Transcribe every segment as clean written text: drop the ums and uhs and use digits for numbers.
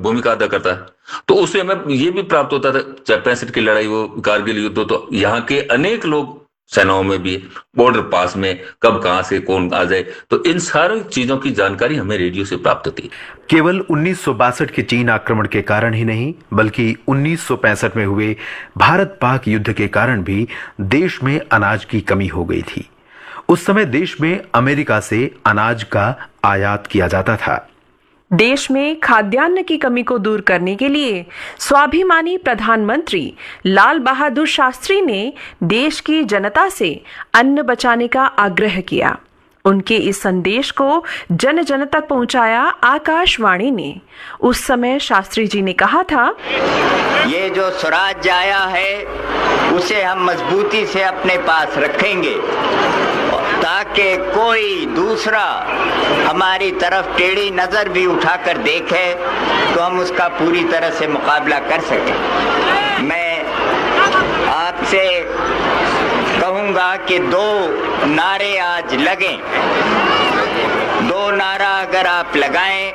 भूमिका अदा करता है। तो उससे हमें ये भी प्राप्त होता था, चाहे 65 की लड़ाई हो, कारगिल युद्ध हो, तो यहाँ के अनेक लोग सेनाओं में भी, बॉर्डर पास में कब कहां से कौन आ जाए, तो इन सारी चीजों की जानकारी हमें रेडियो से प्राप्त होती। केवल 1962 के चीन आक्रमण के कारण ही नहीं, बल्कि 1965 में हुए भारत पाक युद्ध के कारण भी देश में अनाज की कमी हो गई थी। उस समय देश में अमेरिका से अनाज का आयात किया जाता था। देश में खाद्यान्न की कमी को दूर करने के लिए स्वाभिमानी प्रधानमंत्री लाल बहादुर शास्त्री ने देश की जनता से अन्न बचाने का आग्रह किया। उनके इस संदेश को जन जन तक पहुंचाया आकाशवाणी ने। उस समय शास्त्री जी ने कहा था, ये जो स्वराज्य आया है उसे हम मजबूती से अपने पास रखेंगे ताकि कोई दूसरा हमारी तरफ टेढ़ी नजर भी उठाकर देखे तो हम उसका पूरी तरह से मुकाबला कर सकें। मैं आपसे कहूंगा कि 2 नारे आज लगें। 2 नारा अगर आप लगाएं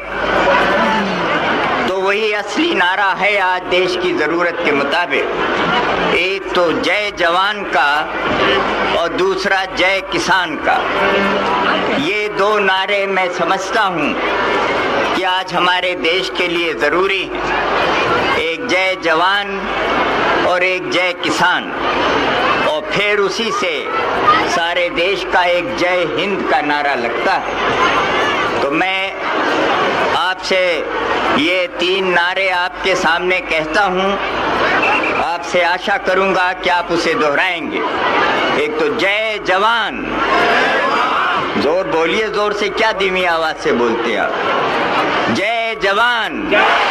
तो वही असली नारा है आज देश की जरूरत के मुताबिक। एक तो जय जवान का और दूसरा जय किसान का। ये 2 नारे मैं समझता हूँ कि आज हमारे देश के लिए जरूरी है। एक जय जवान और एक जय किसान, और फिर उसी से सारे देश का एक जय हिंद का नारा लगता है। तो मैं आपसे ये 3 नारे आपके सामने कहता हूँ, आपसे आशा करूंगा कि आप उसे दोहराएंगे। एक तो जय जवान, जोर बोलिए, जोर से, क्या धीमी आवाज से बोलते हैं आप। जय जवान,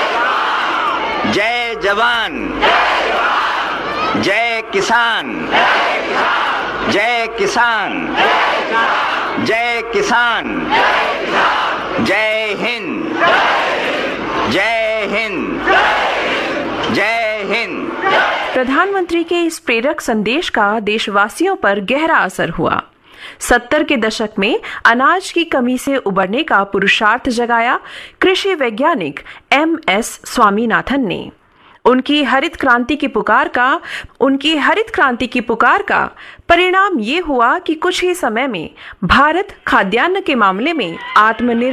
जय जवान, जय किसान, जय किसान, जय किसान, जय हिंद, जय हिंद, जय हिंद। प्रधानमंत्री के इस प्रेरक संदेश का देशवासियों पर गहरा असर हुआ। 70 के दशक में अनाज की कमी से उबरने का पुरुषार्थ जगाया कृषि वैज्ञानिक MS स्वामीनाथन ने। उनकी हरित क्रांति की पुकार का परिणाम ये हुआ कि कुछ ही समय में भारत खाद्यान्न के मामले में आत्मनिर्भर